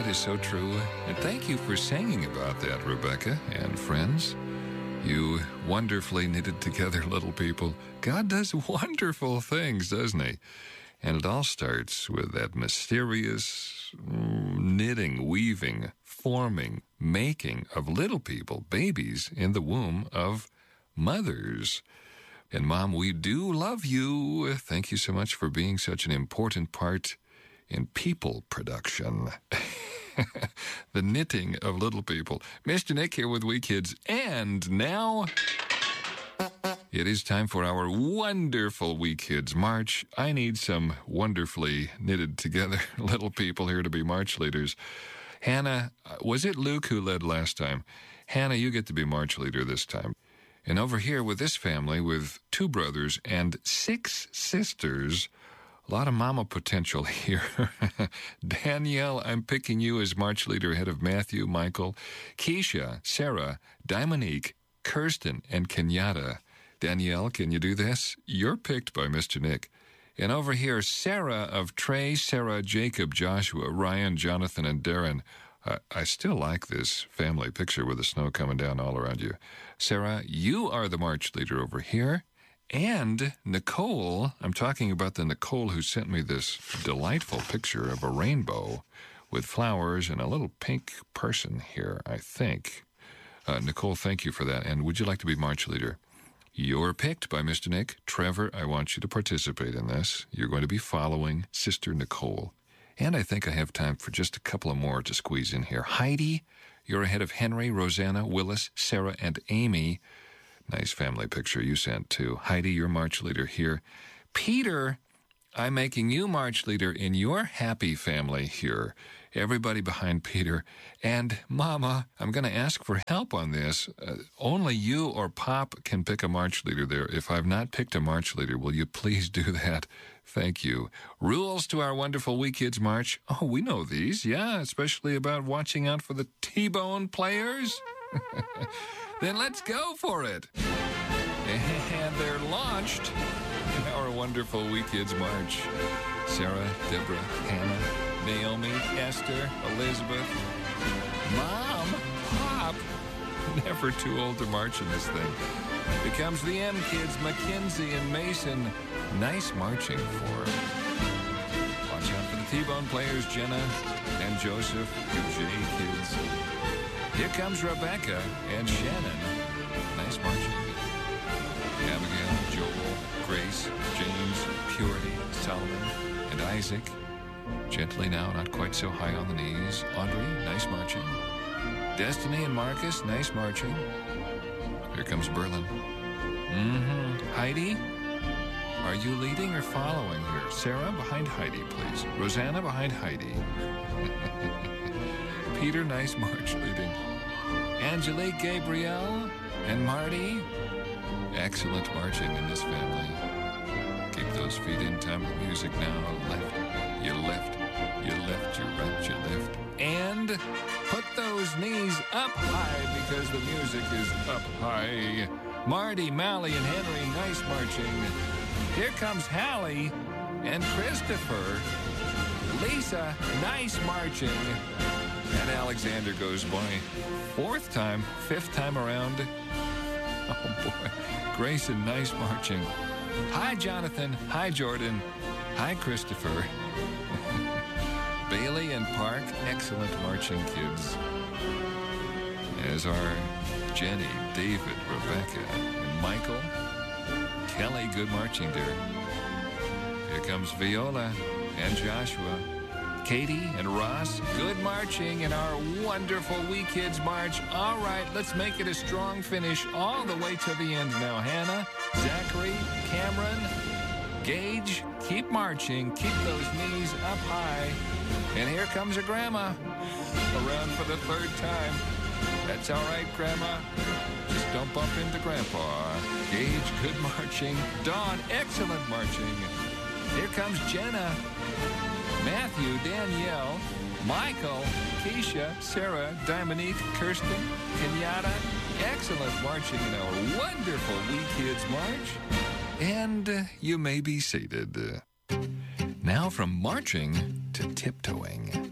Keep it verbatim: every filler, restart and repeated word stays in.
That is so true. And thank you for singing about that, Rebecca and friends. You wonderfully knitted together little people. God does wonderful things, doesn't he? And it all starts with that mysterious knitting, weaving, forming, making of little people, babies in the womb of mothers. And Mom, we do love you. Thank you so much for being such an important part in people production. The knitting of little people. Mister Nick here with We Kids. And now it is time for our wonderful We Kids March. I need some wonderfully knitted together little people here to be march leaders. Hannah, was it Luke who led last time? Hannah, you get to be march leader this time. And over here with this family, with two brothers and six sisters, a lot of mama potential here. Danielle, I'm picking you as march leader ahead of Matthew, Michael, Keisha, Sarah, Dominique, Kirsten, and Kenyatta. Danielle, can you do this? You're picked by Mister Nick. And over here, Sarah of Trey, Sarah, Jacob, Joshua, Ryan, Jonathan, and Darren. I, I still like this family picture with the snow coming down all around you. Sarah, you are the march leader over here. And Nicole, I'm talking about the Nicole who sent me this delightful picture of a rainbow with flowers and a little pink person here, I think. Uh, Nicole, thank you for that. And would you like to be march leader? You're picked by Mister Nick. Trevor, I want you to participate in this. You're going to be following Sister Nicole. And I think I have time for just a couple of more to squeeze in here. Heidi, you're ahead of Henry, Rosanna, Willis, Sarah, and Amy. Nice family picture you sent, too. Heidi, you're march leader here. Peter, I'm making you march leader in your happy family here. Everybody behind Peter. And, Mama, I'm going to ask for help on this. Uh, only you or Pop can pick a march leader there. If I've not picked a march leader, will you please do that? Thank you. Rules to our wonderful We Kids March. Oh, we know these, yeah, especially about watching out for the T-bone players. Then let's go for it. And they're launched in our wonderful We Kids March. Sarah, Deborah, Hannah, Naomi, Esther, Elizabeth, Mom, Pop. Never too old to march in this thing. Here comes the M Kids, Mackenzie and Mason. Nice marching for. Watch out for the T-bone players, Jenna and Joseph, the J Kids. Here comes Rebecca and Shannon. Nice marching. Abigail, Joel, Grace, James, Purity, Solomon, and Isaac. Gently now, not quite so high on the knees. Audrey, nice marching. Destiny and Marcus, nice marching. Here comes Berlin. Mm-hmm. Heidi, are you leading or following here? Sarah, behind Heidi, please. Rosanna, behind Heidi. Peter, nice march leading. Angelique, Gabrielle, and Marty. Excellent marching in this family. Keep those feet in time with music now. Left, you left, you left, you right, you left. And put those knees up high because the music is up high. Marty, Mally, and Henry, nice marching. Here comes Hallie and Christopher. Lisa, nice marching. And Alexander goes by fourth time, fifth time around. Oh, boy. Grayson, nice marching. Hi, Jonathan. Hi, Jordan. Hi, Christopher. Bailey and Park, excellent marching kids. As are Jenny, David, Rebecca, and Michael. Kelly, good marching, dear. Here comes Viola and Joshua. Katie and Ross, good marching in our wonderful We Kids March. All right, let's make it a strong finish all the way to the end now. Hannah, Zachary, Cameron, Gage, keep marching. Keep those knees up high. And here comes your grandma, around for the third time. That's all right, Grandma. Just don't bump into Grandpa. Gage, good marching. Dawn, excellent marching. Here comes Jenna. Matthew, Danielle, Michael, Keisha, Sarah, Dominique, Kirsten, Kenyatta. Excellent marching in our wonderful We Kids March. And uh, you may be seated. Uh, now from marching to tiptoeing.